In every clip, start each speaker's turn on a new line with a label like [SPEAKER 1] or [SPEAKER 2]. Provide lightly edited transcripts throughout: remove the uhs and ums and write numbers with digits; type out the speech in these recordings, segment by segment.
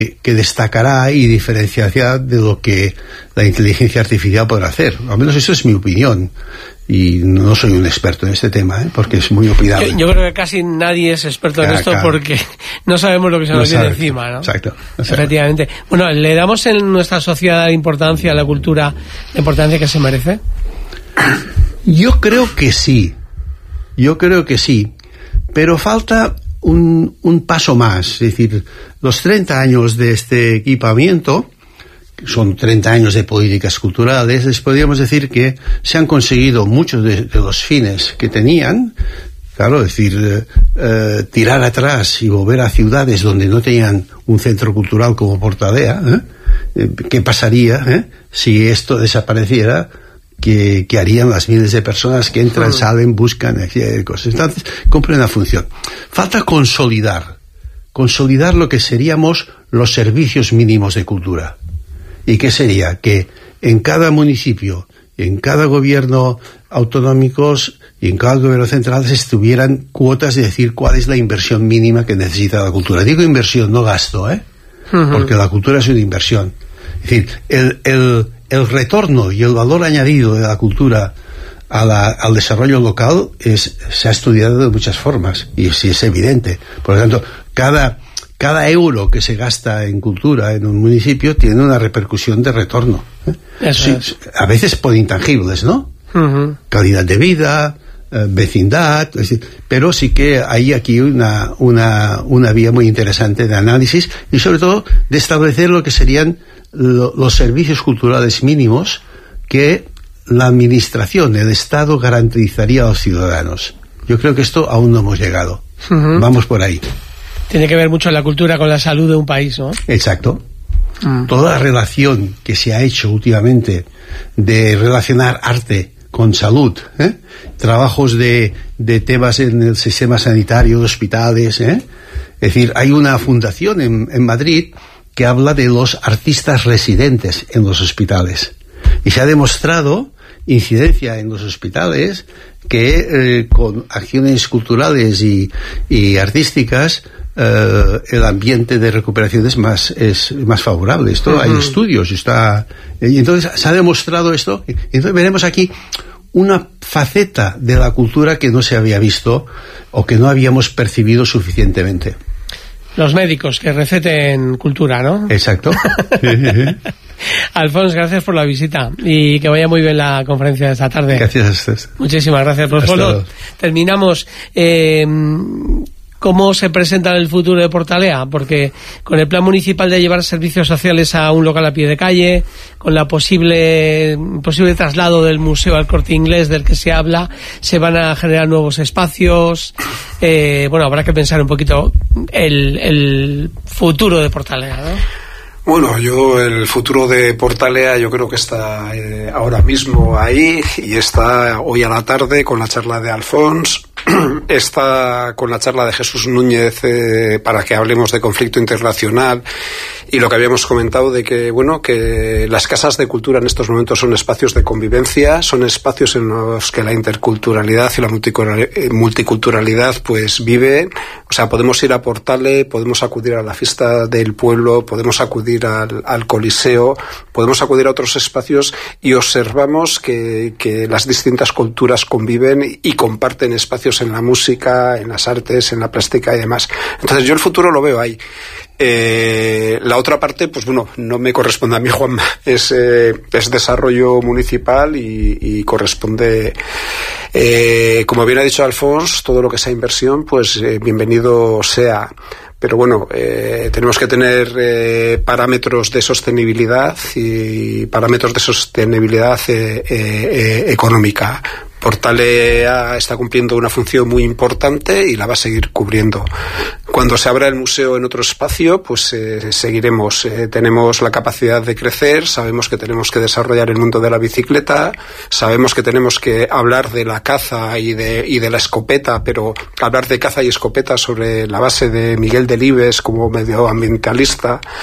[SPEAKER 1] que destacará y diferenciará de lo que la inteligencia artificial podrá hacer. Al menos eso es mi opinión. Y no soy un experto en este tema, porque es muy opinable.
[SPEAKER 2] Yo creo que casi nadie es experto en esto, claro, porque no sabemos lo que se nos viene encima, ¿no?
[SPEAKER 1] Exacto.
[SPEAKER 2] Efectivamente. Bueno, ¿le damos en nuestra sociedad la importancia a la cultura, la importancia que se merece?
[SPEAKER 1] Yo creo que sí, pero falta un paso más. Es decir, los 30 años de este equipamiento son 30 años de políticas culturales. Les podríamos decir que se han conseguido muchos de los fines que tenían. Claro, es decir, tirar atrás y volver a ciudades donde no tenían un centro cultural como Portalea. ¿Qué pasaría si esto desapareciera? ¿Qué harían las miles de personas que entran, salen, buscan, cosas? Entonces, cumple una función. Falta consolidar lo que seríamos los servicios mínimos de cultura. ¿Y qué sería? Que en cada municipio, en cada gobierno autonómicos y en cada gobierno central estuvieran cuotas de decir cuál es la inversión mínima que necesita la cultura. Digo inversión, no gasto, porque la cultura es una inversión. Es decir, el retorno y el valor añadido de la cultura al desarrollo local se ha estudiado de muchas formas y sí es evidente. Por lo tanto, cada euro que se gasta en cultura en un municipio tiene una repercusión de retorno. Sí, a veces por intangibles, ¿no? Calidad de vida, vecindad, pero sí que hay aquí una vía muy interesante de análisis y sobre todo de establecer lo que serían los servicios culturales mínimos que la administración, el Estado garantizaría a los ciudadanos. Yo creo que esto aún no hemos llegado. Vamos por ahí.
[SPEAKER 2] Tiene que ver mucho la cultura con la salud de un país, ¿no?
[SPEAKER 1] Exacto. Toda la relación que se ha hecho últimamente de relacionar arte con salud, trabajos de temas en el sistema sanitario, de hospitales, es decir, hay una fundación en Madrid que habla de los artistas residentes en los hospitales y se ha demostrado incidencia en los hospitales que con acciones culturales y artísticas el ambiente de recuperación es más favorable. Esto hay estudios, y entonces se ha demostrado esto. Entonces veremos aquí una faceta de la cultura que no se había visto o que no habíamos percibido suficientemente.
[SPEAKER 2] Los médicos que receten cultura, ¿no?
[SPEAKER 1] Exacto.
[SPEAKER 2] Alfons, gracias por la visita y que vaya muy bien la conferencia de esta tarde.
[SPEAKER 1] Gracias a ustedes.
[SPEAKER 2] Muchísimas gracias. Pues bueno, terminamos. ¿Cómo se presenta el futuro de Portalea? Porque con el plan municipal de llevar servicios sociales a un local a pie de calle, con la posible traslado del museo al Corte Inglés del que se habla, se van a generar nuevos espacios. Bueno, habrá que pensar un poquito el futuro de Portalea, ¿no?
[SPEAKER 3] Bueno, el futuro de Portalea yo creo que está ahora mismo ahí y está hoy a la tarde con la charla de Alfons, está con la charla de Jesús Núñez para que hablemos de conflicto internacional y lo que habíamos comentado de que, bueno, que las casas de cultura en estos momentos son espacios de convivencia, son espacios en los que la interculturalidad y la multiculturalidad pues viven. O sea, podemos ir a Portale, podemos acudir a la fiesta del pueblo, podemos acudir al Coliseo, podemos acudir a otros espacios y observamos que las distintas culturas conviven y comparten espacios en la música, en las artes, en la plástica y demás. Entonces yo el futuro lo veo ahí. La otra parte, pues bueno, no me corresponde a mí, Juanma, es desarrollo municipal y corresponde, como bien ha dicho Alfons, todo lo que sea inversión, pues bienvenido sea. Pero bueno, tenemos que tener parámetros de sostenibilidad y parámetros de sostenibilidad económica. Portalea está cumpliendo una función muy importante y la va a seguir cubriendo. Cuando se abra el museo en otro espacio, pues seguiremos. Tenemos la capacidad de crecer, sabemos que tenemos que desarrollar el mundo de la bicicleta, sabemos que tenemos que hablar de la caza y de la escopeta, pero hablar de caza y escopeta sobre la base de Miguel Delibes como medioambientalista.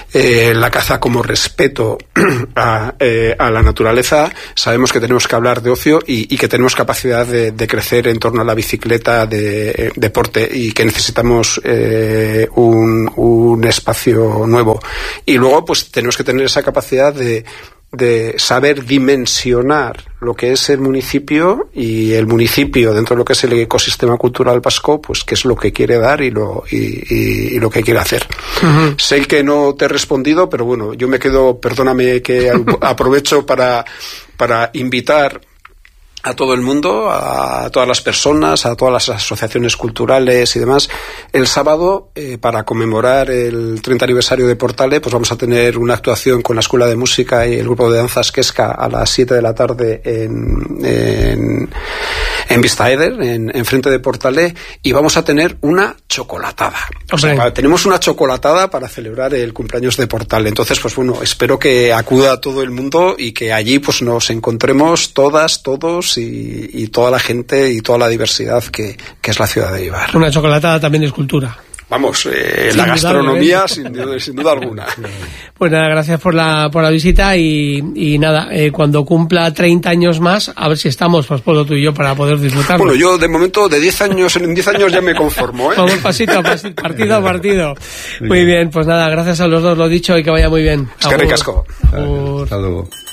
[SPEAKER 3] la caza como respeto a la naturaleza, sabemos que tenemos que hablar de ocio y que tenemos capacidad de crecer en torno a la bicicleta de deporte, y que necesitamos un espacio nuevo. Y luego pues tenemos que tener esa capacidad de saber dimensionar lo que es el municipio, y el municipio dentro de lo que es el ecosistema cultural vasco, pues qué es lo que quiere dar y lo que quiere hacer. Uh-huh. Sé que no te he respondido, pero bueno, yo me quedo, perdóname que aprovecho para invitar a todo el mundo, a todas las personas, a todas las asociaciones culturales y demás. El sábado, para conmemorar el 30 aniversario de Portale, pues vamos a tener una actuación con la Escuela de Música y el grupo de danzas Quesca a las 7 de la tarde en Vistaeder, en frente de Portale, y vamos a tener una chocolatada. O sea, tenemos una chocolatada para celebrar el cumpleaños de Portale. Entonces, pues bueno, espero que acuda todo el mundo y que allí pues nos encontremos todas, todos y toda la gente y toda la diversidad que es la ciudad de Eibar.
[SPEAKER 2] Una chocolatada también es cultura.
[SPEAKER 3] Vamos, la gastronomía sin duda alguna.
[SPEAKER 2] Pues nada, gracias por la visita y nada, cuando cumpla 30 años más, a ver si estamos, pues Polo, tú y yo, para poder disfrutarlo.
[SPEAKER 3] Bueno, yo de momento en 10 años ya me conformo, ¿eh?
[SPEAKER 2] Vamos pasito a pasito, partido a partido. Muy bien, pues nada, gracias a los dos, lo dicho, y que vaya muy bien.
[SPEAKER 3] Es que ricasco.
[SPEAKER 1] Hasta luego.